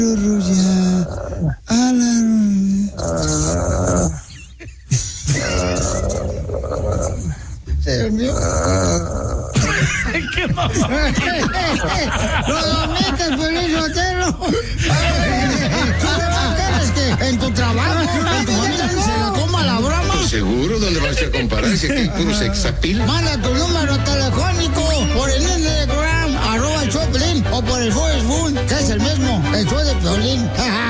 Dios mío. ¿Qué pasó? ¡Lo dormiste, Piolín Sotelo! ¿Quieres que en tu trabajo, en tu familia, se la coma la broma? Pues seguro, ¿dónde vas a comparar? Si aquí hay puro sexapil. Manda tu número telefónico por el Instagram, @el show de Piolín, o por el Facebook, que es el mismo, el show de Piolín.